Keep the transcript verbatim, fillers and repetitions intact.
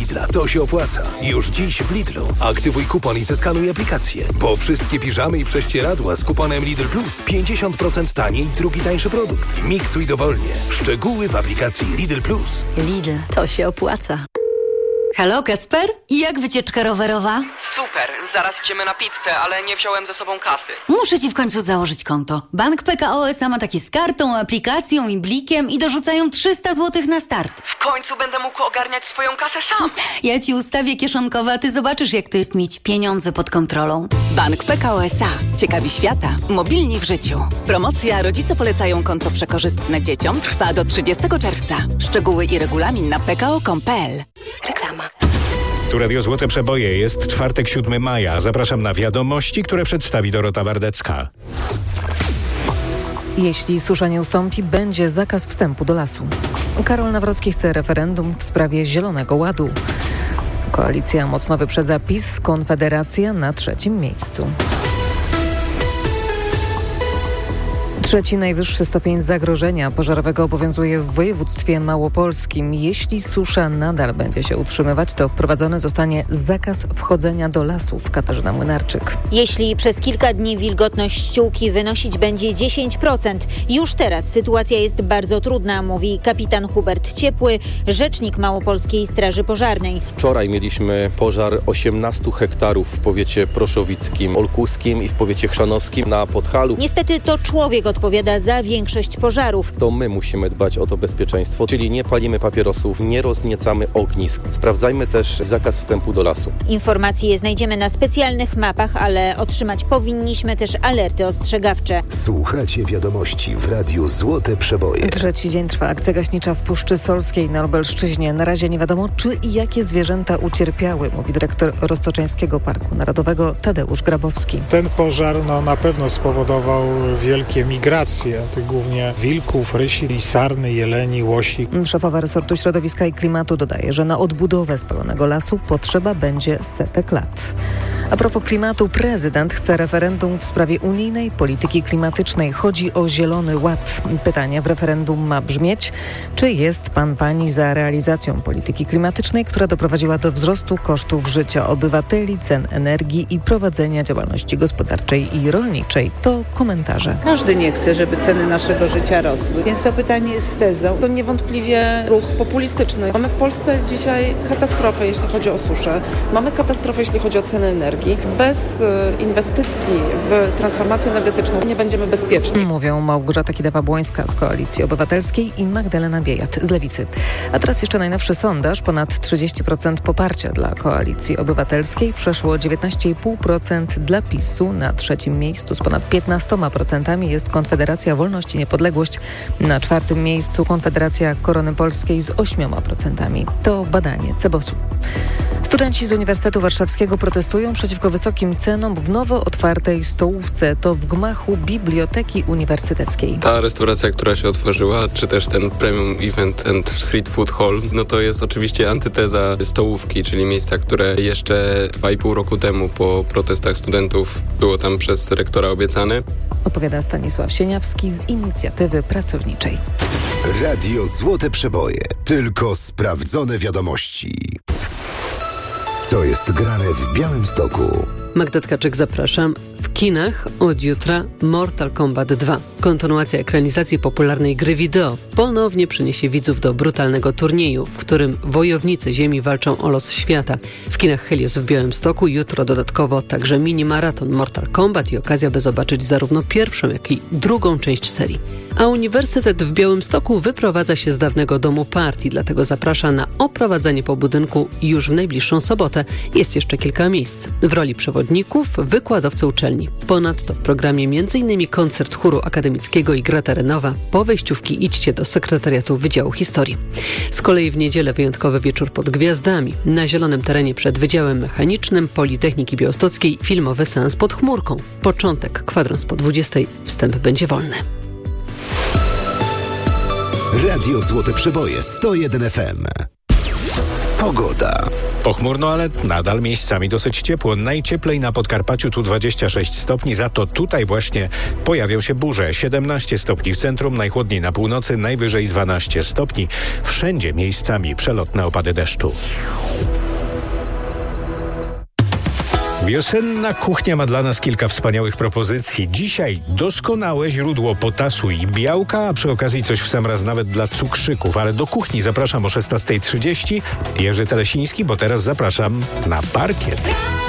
Lidla. To się opłaca. Już dziś w Lidlu. Aktywuj kupon i zeskanuj aplikację. Bo wszystkie piżamy i prześcieradła z kuponem Lidl Plus pięćdziesiąt procent taniej, drugi tańszy produkt. Miksuj dowolnie. Szczegóły w aplikacji Lidl Plus. Lidl, to się opłaca. Halo, Kacper? Jak wycieczka rowerowa? Super, zaraz idziemy na pizzę, ale nie wziąłem ze sobą kasy. Muszę ci w końcu założyć konto. Bank P K O S A ma takie z kartą, aplikacją i blikiem i dorzucają trzysta złotych na start. W końcu będę mógł ogarniać swoją kasę sam. Ja ci ustawię kieszonkowe, a ty zobaczysz, jak to jest mieć pieniądze pod kontrolą. Bank P K O S A. Ciekawi świata. Mobilni w życiu. Promocja Rodzice polecają konto przekorzystne dzieciom trwa do trzydziestego czerwca. Szczegóły i regulamin na p k o kropka com kropka p l. Reklama. Tu Radio Złote Przeboje. Jest czwartek, siódmego maja. Zapraszam na wiadomości, które przedstawi Dorota Wardecka. Jeśli susza nie ustąpi, będzie zakaz wstępu do lasu. Karol Nawrocki chce referendum w sprawie Zielonego Ładu. Koalicja mocno wyprzedza PiS, Konfederacja na trzecim miejscu. Trzeci najwyższy stopień zagrożenia pożarowego obowiązuje w województwie małopolskim. Jeśli susza nadal będzie się utrzymywać, to wprowadzony zostanie zakaz wchodzenia do lasów. Katarzyna Młynarczyk. Jeśli przez kilka dni wilgotność ściółki wynosić będzie dziesięć procent, już teraz sytuacja jest bardzo trudna, mówi kapitan Hubert Ciepły, rzecznik Małopolskiej Straży Pożarnej. Wczoraj mieliśmy pożar osiemnastu hektarów w powiecie proszowickim, olkuskim i w powiecie chrzanowskim na Podhalu. Niestety to człowiek odpowiada za większość pożarów. To my musimy dbać o to bezpieczeństwo, czyli nie palimy papierosów, nie rozniecamy ognisk. Sprawdzajmy też zakaz wstępu do lasu. Informacje znajdziemy na specjalnych mapach, ale otrzymać powinniśmy też alerty ostrzegawcze. Słuchacie wiadomości w Radiu Złote Przeboje. Trzeci dzień trwa akcja gaśnicza w Puszczy Solskiej na Lubelszczyźnie. Na razie nie wiadomo, czy i jakie zwierzęta ucierpiały, mówi dyrektor Roztoczeńskiego Parku Narodowego Tadeusz Grabowski. Ten pożar no, na pewno spowodował wielkie migracje, tych głównie wilków, rysi, sarny, jeleni, łosi. Szefowa resortu środowiska i klimatu dodaje, że na odbudowę spalonego lasu potrzeba będzie setek lat. A propos klimatu, prezydent chce referendum w sprawie unijnej polityki klimatycznej. Chodzi o Zielony Ład. Pytanie w referendum ma brzmieć, czy jest pan, pani za realizacją polityki klimatycznej, która doprowadziła do wzrostu kosztów życia obywateli, cen energii i prowadzenia działalności gospodarczej i rolniczej. To komentarze. Każdy nie chce, żeby ceny naszego życia rosły, więc to pytanie jest z tezą. To niewątpliwie ruch populistyczny. Mamy w Polsce dzisiaj katastrofę, jeśli chodzi o suszę. Mamy katastrofę, jeśli chodzi o ceny energii. Bez inwestycji w transformację energetyczną nie będziemy bezpieczni. Mówią Małgorzata Kidawa-Błońska z Koalicji Obywatelskiej i Magdalena Biejat z Lewicy. A teraz jeszcze najnowszy sondaż. Ponad trzydzieści procent poparcia dla Koalicji Obywatelskiej. Przeszło dziewiętnaście i pół procent dla PiSu. Na trzecim miejscu z ponad piętnastoma procentami jest Konfederacja Wolność i Niepodległość. Na czwartym miejscu Konfederacja Korony Polskiej z ośmioma procentami. To badanie Cebosu. Studenci z Uniwersytetu Warszawskiego protestują przeciwko wysokim cenom w nowo otwartej stołówce. To w gmachu Biblioteki Uniwersyteckiej. Ta restauracja, która się otworzyła, czy też ten Premium Event and Street Food Hall, no to jest oczywiście antyteza stołówki, czyli miejsca, które jeszcze dwa i pół roku temu po protestach studentów było tam przez rektora obiecane. Opowiada Stanisław Sieniawski z Inicjatywy Pracowniczej. Radio Złote Przeboje. Tylko sprawdzone wiadomości. Co jest grane w Białymstoku? Magda Tkaczyk, zapraszam. W kinach od jutra Mortal Kombat dwa. Kontynuacja ekranizacji popularnej gry wideo ponownie przeniesie widzów do brutalnego turnieju, w którym wojownicy Ziemi walczą o los świata. W kinach Helios w Białymstoku jutro dodatkowo także mini-maraton Mortal Kombat i okazja, by zobaczyć zarówno pierwszą, jak i drugą część serii. A Uniwersytet w Białymstoku wyprowadza się z dawnego domu partii, dlatego zaprasza na oprowadzenie po budynku już w najbliższą sobotę. Jest jeszcze kilka miejsc. W roli przewodników wykładowcy uczelni. Ponadto w programie m.in. koncert chóru akademickiego i gra terenowa. Po wejściówki idźcie do sekretariatu Wydziału Historii. Z kolei w niedzielę wyjątkowy wieczór pod gwiazdami. Na zielonym terenie przed Wydziałem Mechanicznym Politechniki Białostockiej filmowy seans pod chmurką. Początek kwadrans po dwudziestej. Wstęp będzie wolny. Radio Złote Przeboje sto jeden F M. Pogoda. Pochmurno, ale nadal miejscami dosyć ciepło. Najcieplej na Podkarpaciu, tu dwadzieścia sześć stopni, za to tutaj właśnie pojawią się burze. siedemnaście stopni w centrum, najchłodniej na północy, najwyżej dwanaście stopni. Wszędzie miejscami przelotne opady deszczu. Wiosenna kuchnia ma dla nas kilka wspaniałych propozycji. Dzisiaj doskonałe źródło potasu i białka, a przy okazji coś w sam raz nawet dla cukrzyków. Ale do kuchni zapraszam o szesnasta trzydzieści. Jerzy Telesiński, bo teraz zapraszam na parkiet.